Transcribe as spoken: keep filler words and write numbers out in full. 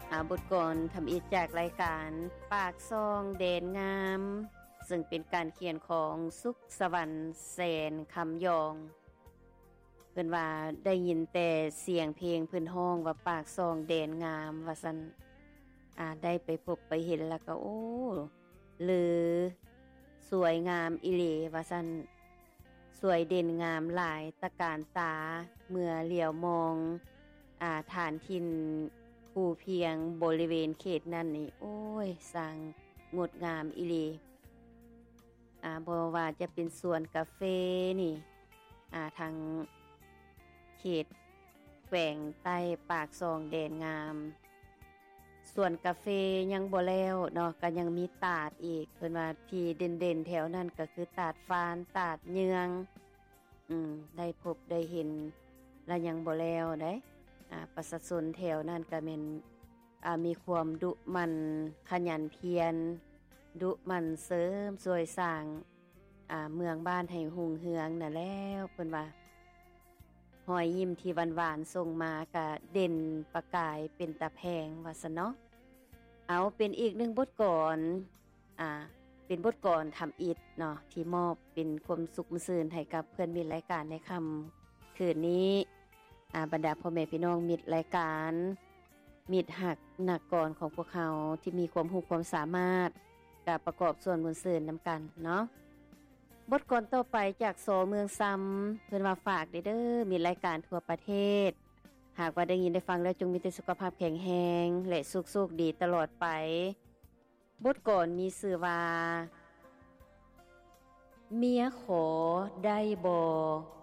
อาบทกรทำอิฐจากรายการปากซองแดนงามซึ่งเป็นการเขียนของสุขสวรรค์แสนคำยองเพิ่นว่าได้ยินแต่เสียงเพลงเพิ่นฮ้องว่าปากซองแดนงามว่าซั่นอ่าได้ไปพบไปเห็นแล้วก็โอ้หรือสวยงามอีหลีว่าซั่นสวยเด่นงามหลายตะการตาเมื่อเหลียวมองอ่าฐานทินภูเพียงบริเวณเขตนั้นนี่โอ้ยสร้างงดงามอีหลีอ่าบ่ว่าจะเป็นสวนกาแฟนี่อ่าทางเขตแขวงใต้ปากซองแดนงามส่วนกาแฟยังบ่แล้วเนาะก็ยังมีตาดอีกเพิ่นว่าที่เด่นๆแถวนั้นก็คือตาดฟานตาดเยืองอืมได้พบได้เห็นและยังบ่แล้วเด้อ่าประชาชนแถวนั้นก็แม่นอ่ามีความดุมันขยันเพียรดุมันเสริมสวยสร้างอ่าเมืองบ้านให้รุ่งเรืองน่ะแล้วเพิ่นว่ารอยยิ้มที่หวานๆส่งมาก็เด่นประกายเป็นตาแพงว่าซั่นเนาะเอาเป็นอีกหนึ่งบทกลอนอ่าเป็นบทกลอนทำอิฐเนาะที่มอบเป็นความสุขมื้อให้กับเพื่อนมิตรรายการในค่ำคืนนี้อ่าบรรดาพ่อแม่พี่น้องมิตรรายการมิตรหักนักกรของพวกเขาที่มีความรู้ความสามารถกับประกอบส่วนบุญซื่นนํากันเนาะบทกลอนต่อไปจากโสเมืองซ้ำเพิ่นว่าฝากเด้อมีรายการทั่วประเทศหากว่าได้ยินได้ฟังแล้วจงมีแต่สุขภาพแข็งแรงและสุขๆดีตลอดไปบทกลอนมีชื่อว่าเมียขอได้บ่